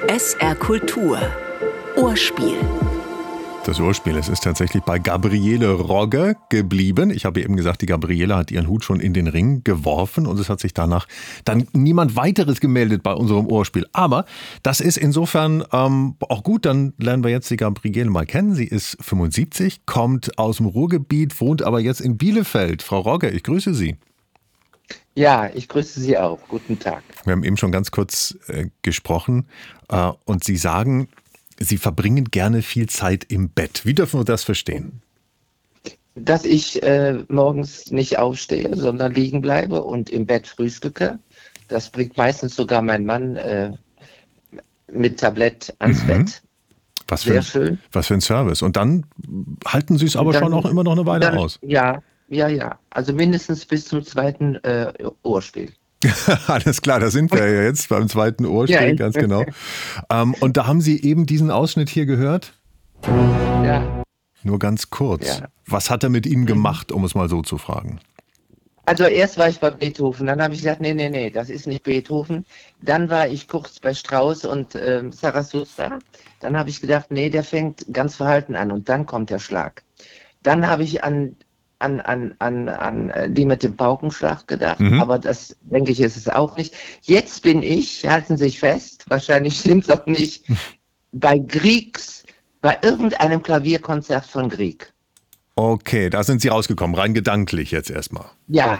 SR Kultur Ohrspiel. Das Ohrspiel, es ist tatsächlich bei Gabriele Rogge geblieben. Ich habe eben gesagt, die Gabriele hat ihren Hut schon in den Ring geworfen und es hat sich danach dann niemand weiteres gemeldet bei unserem Ohrspiel. Aber das ist insofern auch gut, dann lernen wir jetzt die Gabriele mal kennen. Sie ist 75, kommt aus dem Ruhrgebiet, wohnt aber jetzt in Bielefeld. Frau Rogge, ich grüße Sie. Ja, ich grüße Sie auch. Guten Tag. Wir haben eben schon ganz kurz gesprochen und Sie sagen, Sie verbringen gerne viel Zeit im Bett. Wie dürfen wir das verstehen? Dass ich morgens nicht aufstehe, sondern liegen bleibe und im Bett frühstücke. Das bringt meistens sogar mein Mann mit Tablett ans Bett. Sehr schön. Was für ein Service. Und dann halten Sie es aber schon auch immer noch eine Weile aus? Ja. Also mindestens bis zum zweiten Ohrspiel. Alles klar, da sind wir ja jetzt beim zweiten Ohrspiel, ja, ganz genau. Und da haben Sie eben diesen Ausschnitt hier gehört? Ja. Nur ganz kurz. Ja. Was hat er mit Ihnen gemacht, um es mal so zu fragen? Also erst war ich bei Beethoven, dann habe ich gesagt, nee, das ist nicht Beethoven. Dann war ich kurz bei Strauss und Zarathustra. Dann habe ich gedacht, nee, der fängt ganz verhalten an und dann kommt der Schlag. Dann habe ich an die mit dem Paukenschlag gedacht, aber das, denke ich, ist es auch nicht. Jetzt bin ich, halten Sie sich fest, wahrscheinlich stimmt es auch nicht, bei irgendeinem Klavierkonzert von Grieg. Okay, da sind Sie rausgekommen, rein gedanklich jetzt erstmal. Ja.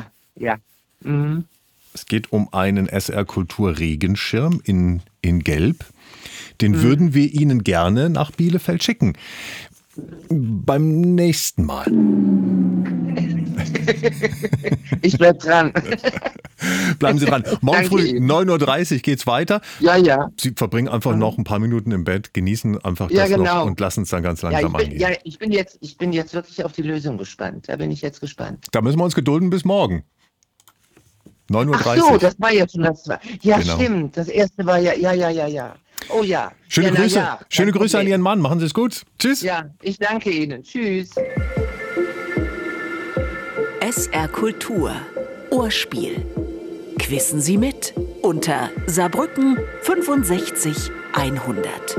Es geht um einen SR Kultur Regenschirm in Gelb. Den würden wir Ihnen gerne nach Bielefeld schicken. Beim nächsten Mal. Ich bleib dran. Bleiben Sie dran. Morgen früh 9.30 Uhr geht's weiter. Ja. Sie verbringen einfach noch ein paar Minuten im Bett, genießen einfach das noch und lassen es dann ganz langsam angehen. Ja, ich bin jetzt wirklich auf die Lösung gespannt. Da bin ich jetzt gespannt. Da müssen wir uns gedulden bis morgen. 9.30 Uhr. Ach so, das war jetzt schon das. Ja, genau. Stimmt. Das erste war ja. Oh ja. Schöne Grüße. Schöne Grüße an Ihren Mann. Machen Sie es gut. Tschüss. Ja, ich danke Ihnen. Tschüss. SR Kultur Ohrspiel. Quissen Sie mit unter Saarbrücken 65 100.